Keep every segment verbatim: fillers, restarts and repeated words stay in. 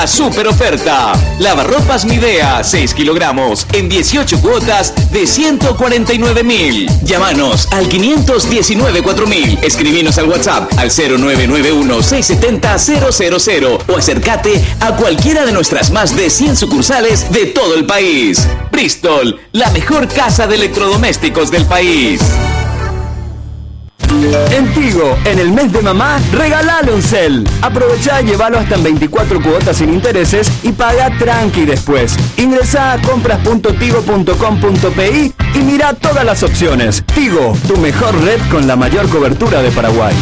Super oferta. Lavarropas Midea, seis kilogramos, en dieciocho cuotas de ciento cuarenta y nueve mil. Llámanos al quinientos diecinueve cuatro mil. Escribinos al WhatsApp al cero nueve nueve uno seis siete cero cero cero cero o acércate a cualquiera de nuestras más de cien sucursales de todo el país. Bristol, la mejor casa de electrodomésticos del país. En Tigo, en el mes de mamá, regalale un cel. Aprovechá y llévalo hasta en veinticuatro cuotas sin intereses y paga tranqui después. Ingresá a compras punto tigo punto com punto pi y mira todas las opciones. Tigo, tu mejor red con la mayor cobertura de Paraguay.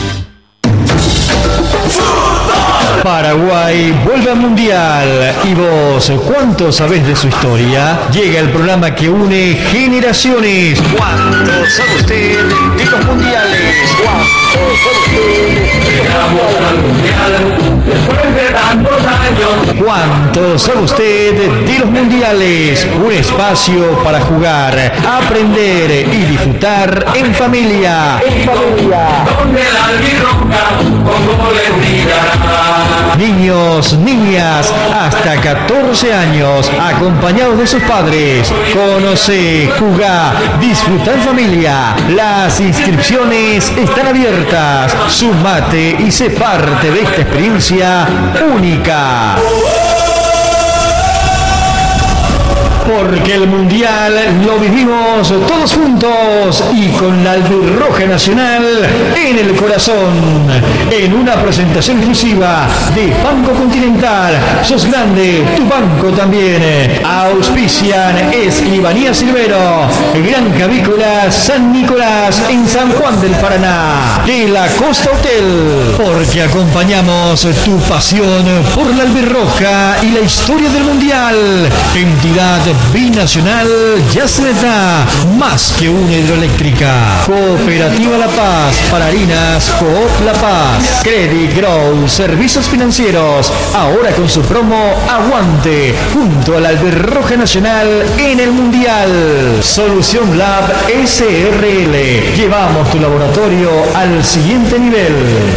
Paraguay vuelve al Mundial. ¿Y vos cuánto sabés de su historia? Llega el programa que une generaciones. ¿Cuánto sabe usted de los mundiales? ¿Cuánto sabe usted? Llegamos al Mundial después de tantos años. ¿Cuánto sabe usted de los mundiales? Un espacio para jugar, aprender y disfrutar en familia. En familia. Donde la albirroca, como les diga. Niños, niñas, hasta catorce años, acompañados de sus padres. Conoce, jugá, disfruta en familia. Las inscripciones están abiertas. Sumate y sé parte de esta experiencia única. Porque el Mundial lo vivimos todos juntos y con la albirroja nacional en el corazón. En una presentación exclusiva de Banco Continental. Sos grande, tu banco también. Auspician Escribanía Silvero, Gran Avícola San Nicolás en San Juan del Paraná. De la Costa Hotel. Porque acompañamos tu pasión por la albirroja y la historia del Mundial. Entidad binacional Yacyretá, más que una hidroeléctrica. Cooperativa La Paz, para harinas Coop La Paz. Credit Grow, servicios financieros, ahora con su promo Aguante, junto a la albirroja nacional en el Mundial. Solución Lab S R L, llevamos tu laboratorio al siguiente nivel.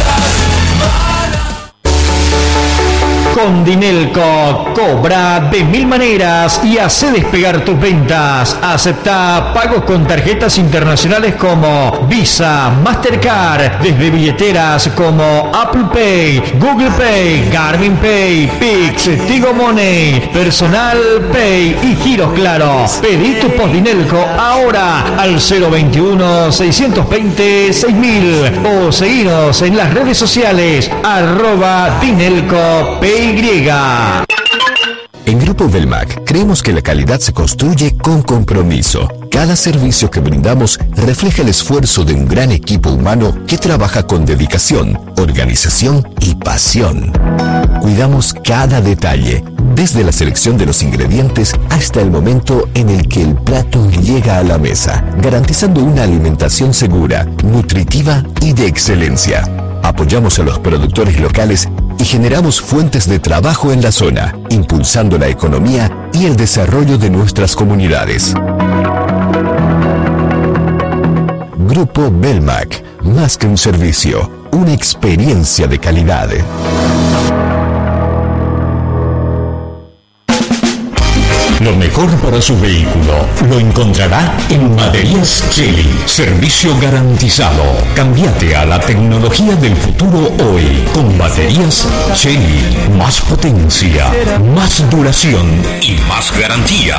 Con Dinelco, cobra de mil maneras y hace despegar tus ventas. Acepta pagos con tarjetas internacionales como Visa, Mastercard, desde billeteras como Apple Pay, Google Pay, Garmin Pay, Pix, Tigo Money, Personal Pay y giros Claro. Pedí tu post Dinelco ahora al cero veintiuno seiscientos veinte seis mil o seguinos en las redes sociales arroba Dinelco Pay. En Grupo Belmac creemos que la calidad se construye con compromiso. Cada servicio que brindamos refleja el esfuerzo de un gran equipo humano que trabaja con dedicación, organización y pasión. Cuidamos cada detalle, desde la selección de los ingredientes hasta el momento en el que el plato llega a la mesa, garantizando una alimentación segura, nutritiva y de excelencia. Apoyamos a los productores locales y generamos fuentes de trabajo en la zona, impulsando la economía y el desarrollo de nuestras comunidades. Grupo Belmac, más que un servicio, una experiencia de calidad. Lo mejor para su vehículo lo encontrará en Baterías Cheli. Servicio garantizado. Cámbiate a la tecnología del futuro hoy con Baterías Cheli. Más potencia, más duración y más garantía.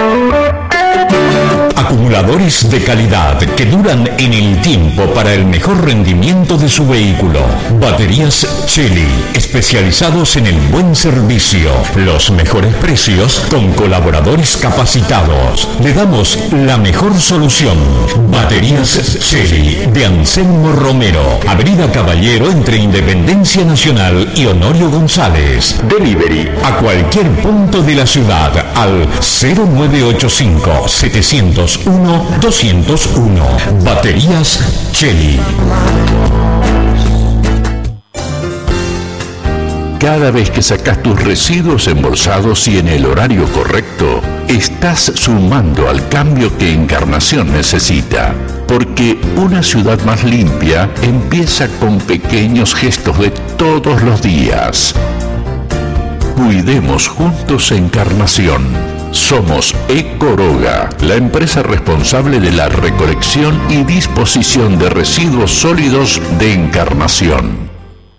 Acumuladores de calidad que duran en el tiempo para el mejor rendimiento de su vehículo. Baterías Cheli, especializados en el buen servicio, los mejores precios con colaboradores capacitados. Le damos la mejor solución. Baterías Cheli de Anselmo Romero, Avenida Caballero entre Independencia Nacional y Honorio González. Delivery a cualquier punto de la ciudad al cero nueve ocho cinco siete cero uno dos cero uno. Baterías Cheli. Cada vez que sacas tus residuos embolsados y en el horario correcto, estás sumando al cambio que Encarnación necesita. Porque una ciudad más limpia empieza con pequeños gestos de todos los días. Cuidemos juntos Encarnación. Somos Ecoroga, la empresa responsable de la recolección y disposición de residuos sólidos de Encarnación.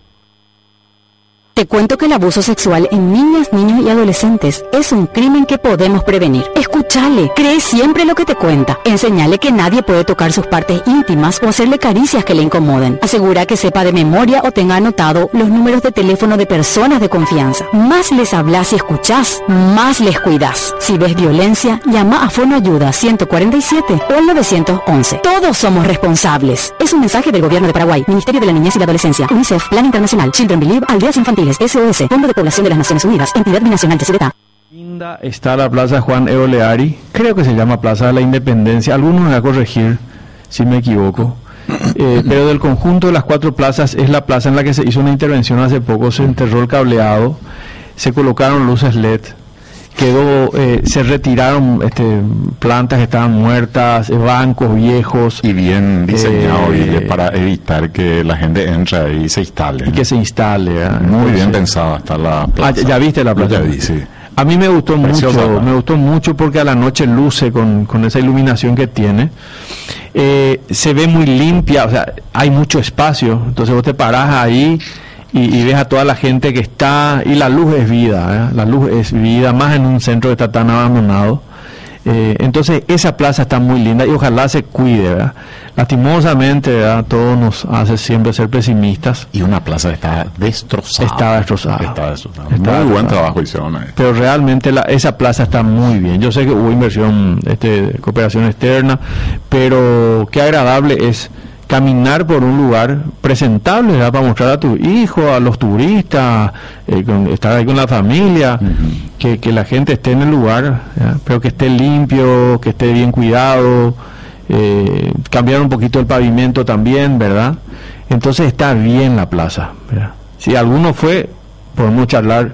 Te cuento que el abuso sexual en niñas, niños y adolescentes es un crimen que podemos prevenir. Escúchale, cree siempre lo que te cuenta. Enseñale que nadie puede tocar sus partes íntimas o hacerle caricias que le incomoden. Asegura que sepa de memoria o tenga anotado los números de teléfono de personas de confianza. Más les hablas y escuchás, más les cuidás. Si ves violencia, llama a Fonoayuda ciento cuarenta y siete o al nueve once. Todos somos responsables. Es un mensaje del Gobierno de Paraguay, Ministerio de la Niñez y la Adolescencia, UNICEF, Plan Internacional, Children Believe, Aldeas Infantiles, S O S, Fondo de Población de las Naciones Unidas, Entidad Binacional de Seguridad. Linda está la Plaza Juan Eoleari, creo que se llama Plaza de la Independencia, algunos me van a corregir si me equivoco, eh, pero del conjunto de las cuatro plazas es la plaza en la que se hizo una intervención hace poco, se enterró el cableado, se colocaron luces L E D, quedó, eh, se retiraron este, plantas que estaban muertas, eh, bancos viejos. Y bien diseñado eh, y para evitar que la gente entre ahí y se instale. Y que se instale. ¿eh? Muy Entonces, bien pensada está la plaza. Ah, ¿ya viste la plaza? Ya vi, sí. A mí me gustó Preciosa, mucho, ¿no? me gustó mucho porque a la noche luce con, con esa iluminación que tiene. Eh, se ve muy limpia, o sea, hay mucho espacio, entonces vos te parás ahí y, y ves a toda la gente que está, y la luz es vida, ¿eh? La luz es vida, más en un centro que está tan abandonado. Eh, entonces esa plaza está muy linda y ojalá se cuide, ¿verdad? Lastimosamente, ¿verdad? Todo nos hace siempre ser pesimistas. Y una plaza está destrozada. Está destrozada. Está destrozada. Está muy buen destrozada. trabajo hicieron ahí. Pero realmente la, esa plaza está muy bien. Yo sé que hubo inversión, este, de cooperación externa, pero qué agradable es caminar por un lugar presentable, ¿verdad? Para mostrar a tu hijo, a los turistas, eh, con, estar ahí con la familia, uh-huh. que, que la gente esté en el lugar, ¿verdad? Pero que esté limpio, que esté bien cuidado, eh, cambiar un poquito el pavimento también, ¿verdad? Entonces está bien la plaza, ¿verdad? Si alguno fue, podemos charlar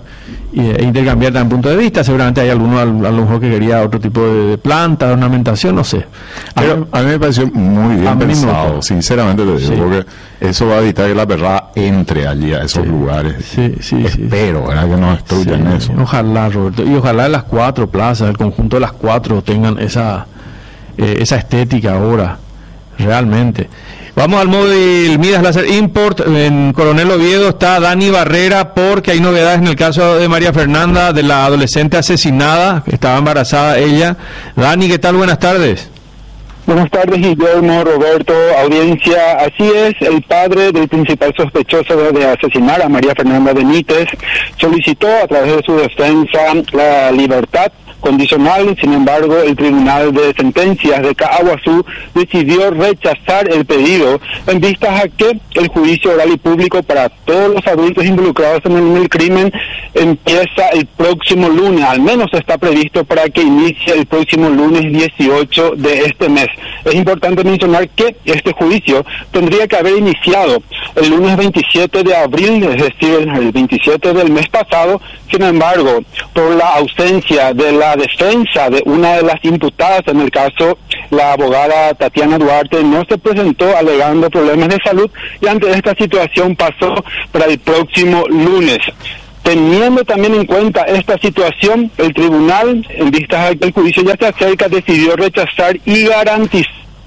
e intercambiar también punto de vista. Seguramente hay alguno a, a lo mejor que quería otro tipo de, de planta, de ornamentación, no sé. Pero a mí, a mí me pareció muy bien pensado, sinceramente te digo, sí. Porque eso va a evitar que la verdad entre allí a esos sí. lugares. Sí, sí, Espero, sí. ¿verdad? Que no destruyan sí. eso. Ojalá, Roberto. Y ojalá las cuatro plazas, el conjunto de las cuatro tengan esa, eh, esa estética ahora, realmente. Vamos al móvil Midas Láser Import. En Coronel Oviedo está Dani Barrera porque hay novedades en el caso de María Fernanda, de la adolescente asesinada, estaba embarazada ella. Dani, ¿qué tal? Buenas tardes. Buenas tardes, Guillermo, Roberto, audiencia. Así es, el padre del principal sospechoso de asesinar a María Fernanda Benítez solicitó a través de su defensa la libertad condicional. Sin embargo, el Tribunal de Sentencias de Caaguazú decidió rechazar el pedido en vistas a que el juicio oral y público para todos los adultos involucrados en el, en el crimen empieza el próximo lunes, al menos está previsto para que inicie el próximo lunes dieciocho de este mes. Es importante mencionar que este juicio tendría que haber iniciado el lunes veintisiete de abril, es decir, el veintisiete del mes pasado. Sin embargo, por la ausencia de la defensa de una de las imputadas en el caso, la abogada Tatiana Duarte no se presentó alegando problemas de salud y ante esta situación pasó para el próximo lunes. Teniendo también en cuenta esta situación, el tribunal, en vistas a que el juicio ya se acerca, decidió rechazar y garantizar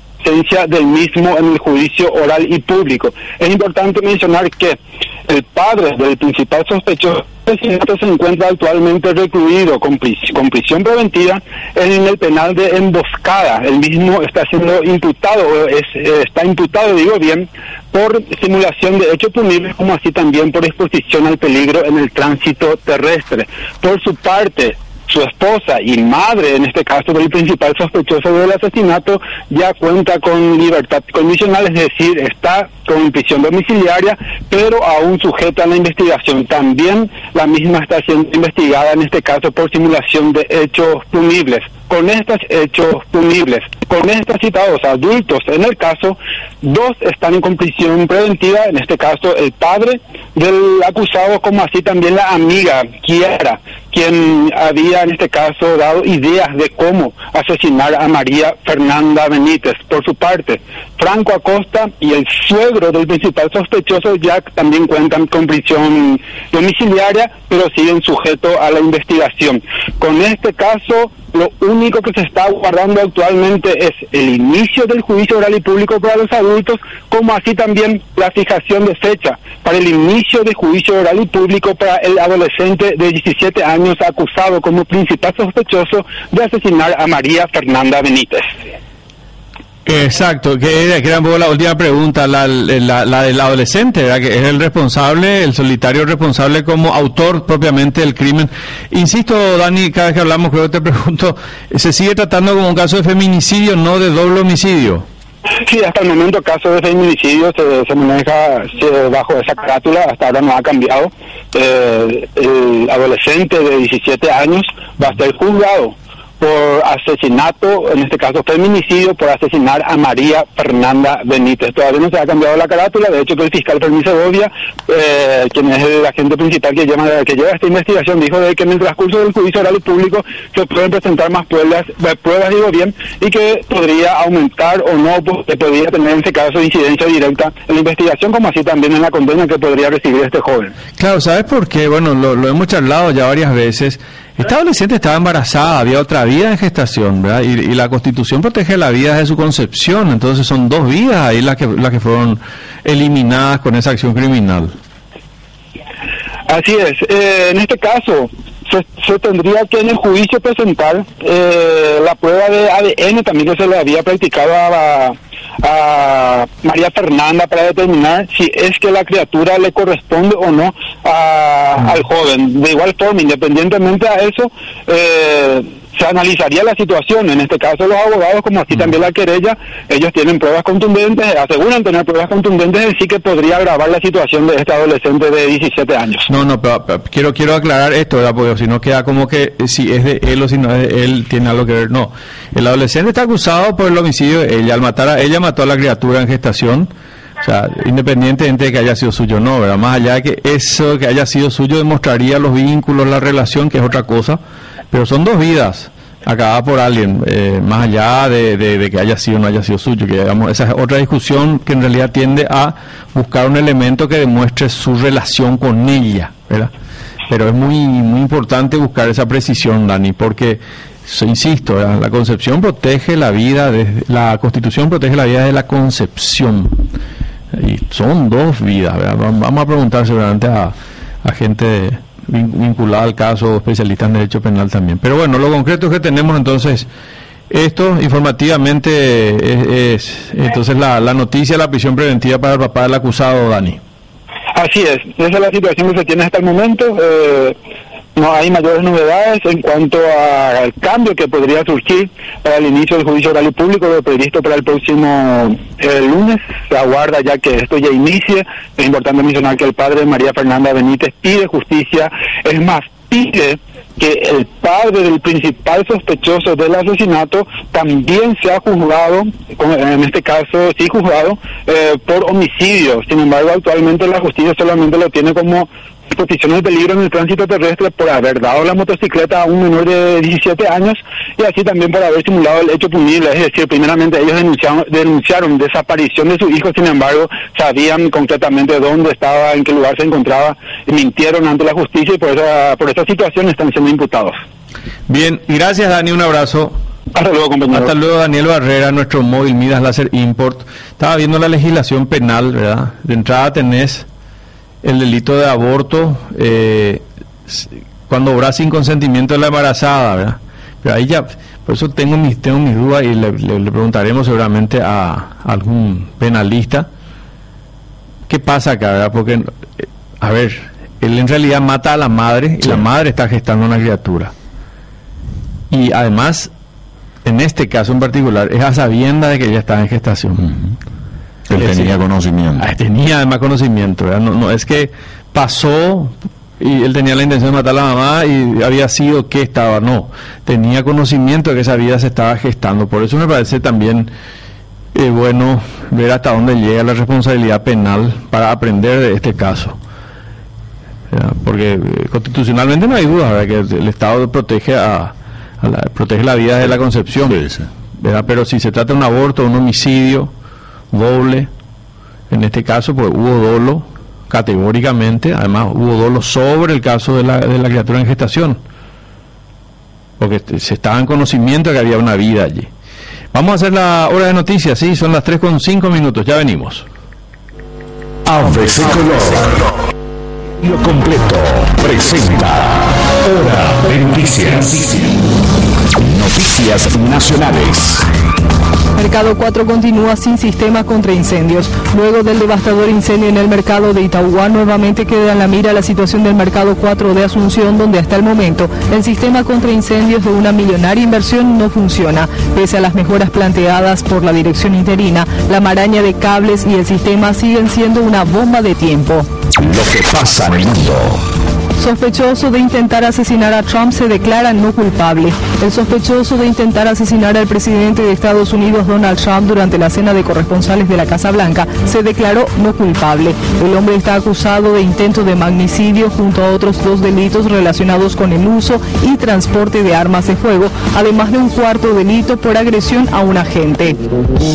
del mismo en el juicio oral y público. Es importante mencionar que el padre del principal sospechoso se encuentra actualmente recluido con, pris- con prisión preventiva en el penal de Emboscada. El mismo está siendo imputado, es, eh, está imputado, digo bien, por simulación de hecho punible, como así también por exposición al peligro en el tránsito terrestre. Por su parte, su esposa y madre, en este caso del principal sospechoso del asesinato, ya cuenta con libertad condicional, es decir, está con prisión domiciliaria, pero aún sujeta a la investigación. También la misma está siendo investigada, en este caso, por simulación de hechos punibles. Con estos hechos punibles, con estos citados adultos en el caso, dos están en prisión preventiva, en este caso el padre del acusado, como así también la amiga Kiara, quien había en este caso dado ideas de cómo asesinar a María Fernanda Benítez. Por su parte, Franco Acosta y el suegro del principal sospechoso ya también cuentan con prisión domiciliaria, pero siguen sujetos a la investigación. Con este caso, lo único que se está guardando actualmente es el inicio del juicio oral y público para los adultos, como así también la fijación de fecha para el inicio de juicio oral y público para el adolescente de diecisiete años acusado como principal sospechoso de asesinar a María Fernanda Benítez. Exacto, que era, que era un poco la última pregunta, la, la, la del adolescente, ¿verdad? Que es el responsable, el solitario responsable como autor propiamente del crimen. Insisto, Dani, cada vez que hablamos creo que te pregunto, ¿se sigue tratando como un caso de feminicidio, no de doble homicidio? Sí, hasta el momento el caso de feminicidio se, se maneja se, bajo esa carátula, hasta ahora no ha cambiado. Eh, el adolescente de diecisiete años va a ser juzgado por asesinato, en este caso feminicidio, por asesinar a María Fernanda Benítez. Todavía no se ha cambiado la carátula, de hecho que el fiscal Fermín Segovia, eh, quien es el agente principal que lleva, que lleva esta investigación, dijo de que en el transcurso del juicio oral y público se pueden presentar más pruebas, pruebas digo bien, y que podría aumentar o no, pues, que podría tener en este caso incidencia directa en la investigación, como así también en la condena que podría recibir este joven. Claro, ¿sabes por qué? Bueno, lo, lo hemos charlado ya varias veces. Esta adolescente estaba embarazada, había otra vida en gestación, ¿verdad? Y, y la Constitución protege la vida desde su concepción, entonces son dos vidas ahí las que las que fueron eliminadas con esa acción criminal. Así es. Eh, en este caso, se, se tendría que en el juicio presentar eh, la prueba de A D N también que se le había practicado a, a María Fernanda para determinar si es que la criatura le corresponde o no a, al joven. De igual forma, independientemente a eso, eh, se analizaría la situación. En este caso los abogados, como así también la querella, ellos tienen pruebas contundentes, aseguran tener pruebas contundentes, así que podría agravar la situación de este adolescente de diecisiete años. No, no, pero, pero quiero quiero aclarar esto, ¿verdad? Porque si no queda como que si es de él o si no es de él, tiene algo que ver. No, el adolescente está acusado por el homicidio de ella. Al matar a ella, mató a la criatura en gestación. O sea, independientemente de que haya sido suyo o no, ¿verdad? Más allá de que eso que haya sido suyo demostraría los vínculos, la relación, que es otra cosa, pero son dos vidas acabadas por alguien, eh, más allá de, de, de que haya sido o no haya sido suyo, que digamos, esa es otra discusión que en realidad tiende a buscar un elemento que demuestre su relación con ella, ¿verdad? Pero es muy muy importante buscar esa precisión, Dani, porque insisto, ¿verdad? La concepción protege la vida, desde, la Constitución protege la vida de la concepción. Y son dos vidas, ¿verdad? Vamos a preguntar seguramente a, a gente vinculada al caso, especialistas en derecho penal también. Pero bueno, lo concreto es que tenemos entonces esto informativamente es, es entonces la, la noticia, la prisión preventiva para el papá del acusado, Dani. Así es, esa es la situación que se tiene hasta el momento. Eh, no hay mayores novedades en cuanto al cambio que podría surgir para el inicio del juicio oral y público, lo previsto para el próximo eh, lunes. Se aguarda ya que esto ya inicie. Es importante mencionar que el padre de María Fernanda Benítez pide justicia, es más, pide que el padre del principal sospechoso del asesinato también sea juzgado, en este caso sí juzgado, eh, por homicidio. Sin embargo, actualmente la justicia solamente lo tiene como exposición de peligro en el tránsito terrestre por haber dado la motocicleta a un menor de diecisiete años y así también por haber simulado el hecho punible. Es decir, primeramente ellos denunciaron, denunciaron desaparición de su hijo, sin embargo sabían concretamente dónde estaba, en qué lugar se encontraba, y mintieron ante la justicia y por esa, por esa situación están siendo imputados. Bien, gracias Dani, un abrazo. Hasta luego, compañero. Hasta luego, Daniel Barrera, nuestro móvil Midas Láser Import. Estaba viendo la legislación penal, ¿verdad? De entrada tenés el delito de aborto eh, cuando obra sin consentimiento de la embarazada, ¿verdad? Pero ahí ya, por eso tengo mis, tengo mis dudas y le, le, le preguntaremos seguramente a, a algún penalista qué pasa acá, ¿verdad? Porque, eh, a ver, él en realidad mata a la madre y sí, la madre está gestando una criatura. Y además, en este caso en particular, es a sabienda de que ella estaba en gestación. Uh-huh. Él es tenía decir, conocimiento. Tenía además conocimiento, ¿verdad? No, no, es que pasó y él tenía la intención de matar a la mamá y había sido que estaba, no, tenía conocimiento de que esa vida se estaba gestando. Por eso me parece también eh, bueno ver hasta dónde llega la responsabilidad penal para aprender de este caso. ¿Ya? Porque eh, constitucionalmente no hay duda, ¿verdad?, que el Estado protege a, a la, protege la vida de la concepción, sí, sí. ¿verdad? Pero si se trata de un aborto, un homicidio doble, en este caso pues hubo dolo categóricamente, además hubo dolo sobre el caso de la, de la criatura en gestación, porque se estaba en conocimiento de que había una vida allí. Vamos a hacer la hora de noticias, sí, son las tres con cinco minutos, ya venimos. A B C Color, lo completo, presenta Hora de Noticias. Noticias nacionales. Mercado cuatro continúa sin sistema contra incendios. Luego del devastador incendio en el mercado de Itauguá, nuevamente queda en la mira la situación del Mercado cuatro de Asunción, donde hasta el momento el sistema contra incendios de una millonaria inversión no funciona. Pese a las mejoras planteadas por la dirección interina, la maraña de cables y el sistema siguen siendo una bomba de tiempo. Lo que pasa en el mundo. Sospechoso de intentar asesinar a Trump se declara no culpable. El sospechoso de intentar asesinar al presidente de Estados Unidos, Donald Trump, durante la cena de corresponsales de la Casa Blanca, se declaró no culpable. El hombre está acusado de intento de magnicidio junto a otros dos delitos relacionados con el uso y transporte de armas de fuego, además de un cuarto delito por agresión a un agente.